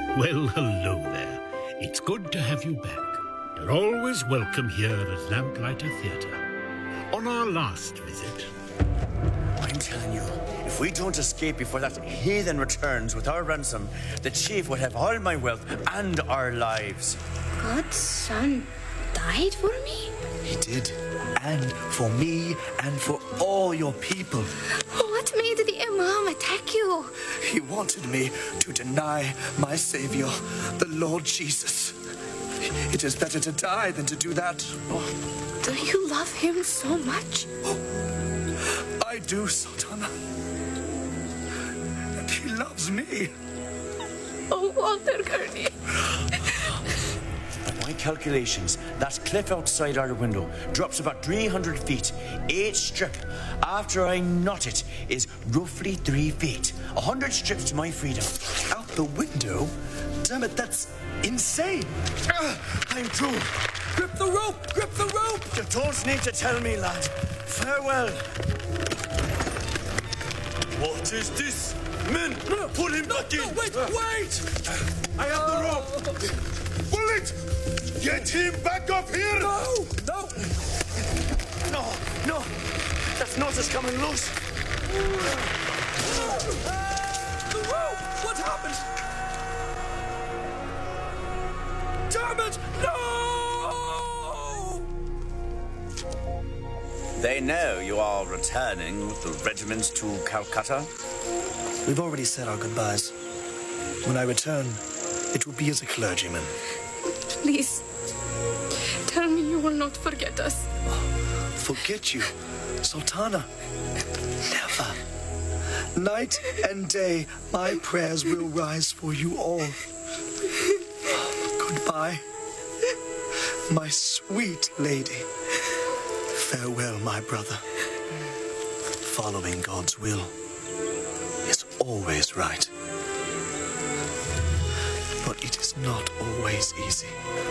Well, hello there. It's good to have you back. You're always welcome here at Lamplighter Theatre. On our last visit... I'm telling you, if we don't escape before that heathen returns with our ransom, the chief would have all my wealth and our lives. God's son died for me? He did. And for me and for all your people. What made the Imam attack you? He wanted me to deny my Savior, the Lord Jesus. It is better to die than to do that. Do you love him so much? I do, Sultana. And he loves me. Oh, Walter Gurney. By my calculations, that cliff outside our window drops about 300 feet. Each strip, after I knot it, is roughly 3 feet. 100 strips to my freedom. Out the window? Damn it, that's insane. I'm through. Grip the rope! Grip the rope! You don't need to tell me, lad. Farewell. What is this? Men, pull him back in. Wait! I have the rope. Pull it. Get him back up here. No! No. That knot is coming loose. The rope! What happened? Damn it! No! They know you are returning with the regiments to Calcutta. We've already said our goodbyes. When I return, it will be as a clergyman. Please, tell me you will not forget us. Forget you, Sultana? Never. Night and day, my prayers will rise for you all. Goodbye, my sweet lady. Farewell, my brother. Following God's will is always right. But it is not always easy.